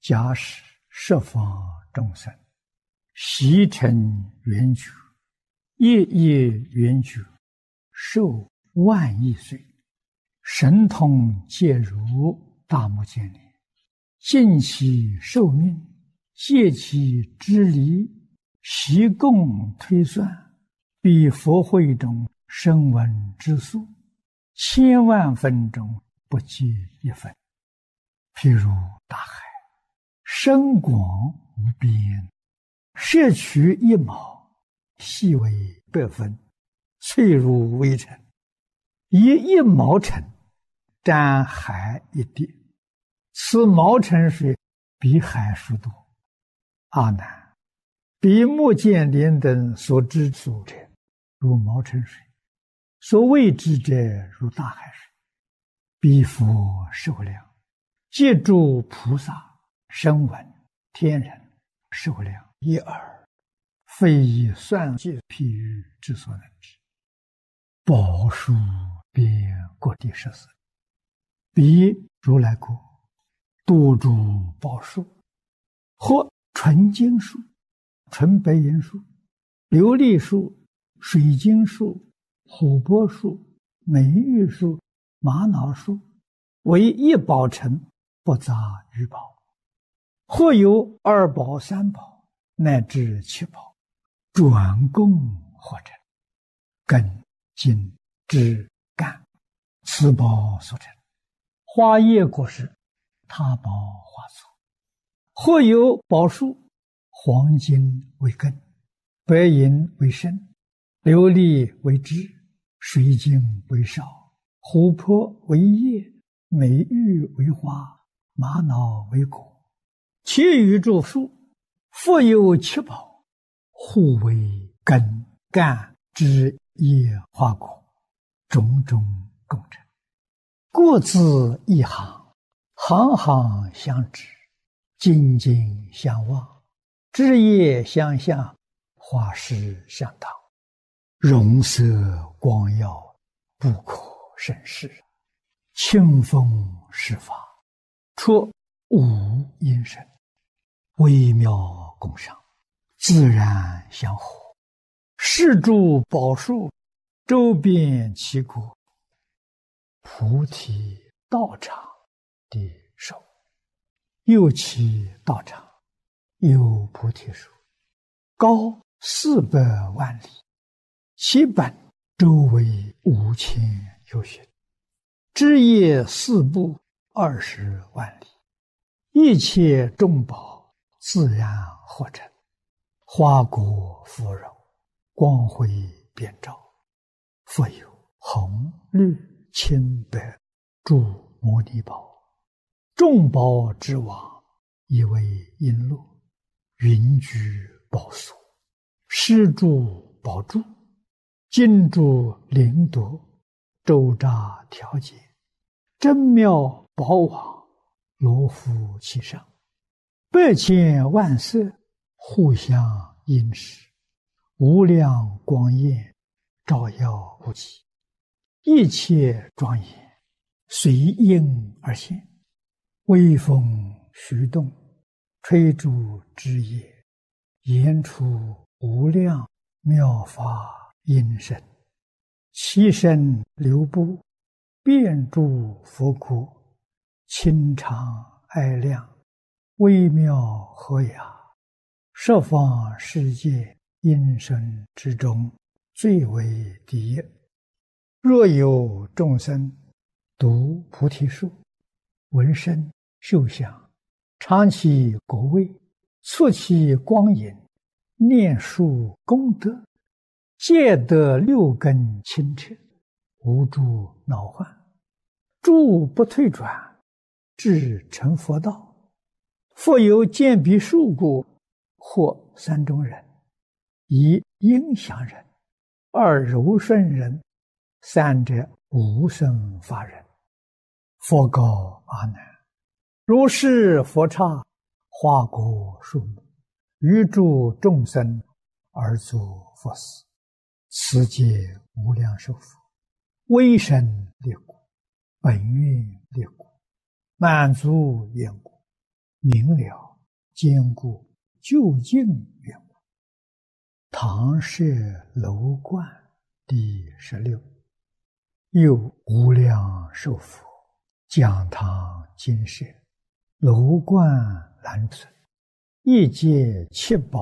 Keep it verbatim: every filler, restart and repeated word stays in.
假使十方众生悉成圆觉，夜夜圆觉，寿万亿岁，神通皆如大目犍连，尽其寿命，借其之离，悉共推算，比佛会中声闻之数，千万分中不计一分。譬如大海，深广无边，摄取一毛，细为百分，脆如微尘，以一毛尘沾海一滴，此毛尘水比海数多。阿难，比目犍连等所知所者，如毛尘水；所未知者，如大海水。彼佛寿量，借诸菩萨、声闻、天人寿量一耳，非以算计譬喻之所能知。宝树遍各地十四，彼如来国多诸宝树，或纯金树、纯白银树、琉璃树、水晶树、琥珀树、美玉树、玛瑙树，为一宝城，不杂于宝。或有二宝、三宝，乃至七宝，转供或成，根、茎、枝、干，此宝所成。花叶果实，他宝花簇。或有宝树，黄金为根，白银为身，琉璃为枝，水晶为梢，琥珀为叶，美玉为花，玛瑙为果。其余诸树，复有七宝，互为根、干、枝、叶、花、果，种种共成。各自一行，行行相知，茎茎相望，枝叶相向，花实相当，容色光耀，不可胜视。清风施法，出无因声，微妙共赏，自然相合。是诸宝树，周遍其国，菩提道场的手，右其道场有菩提树，高四百万里，其本周围五千由旬，枝叶四部二十万里，一切众宝自然合成，花果芙蓉，光辉遍照。复有红、绿、青、白诸摩尼宝，众宝之王，以为璎珞，云居宝所，施诸宝柱，金珠灵夺，周匝调节，真妙宝网，罗浮其上，百千万色，互相映饰，无量光焰，照耀不极，一切庄严，随应而现。微风徐动，吹诸枝叶，言出无量妙法音声，其声流布，遍诸佛国，清长哀亮，微妙和雅，十方世界音声之中，最为第一。若有众生读菩提树，闻声嗅香，尝其果味，触其光影，念树功德，皆得六根清澈，无诸恼患，诸不退转，至成佛道。复有见彼树故，或三种人：一应祥人，二柔顺人，三者无生法人。佛告阿难：如是佛刹，花果树木，于诸众生而作佛事，此皆无量寿佛，威神力果，本愿力果，满足愿果， 明了坚固究竟圆满。唐舍楼观第十六。又无量寿佛讲堂金舍楼观栏存，一切七宝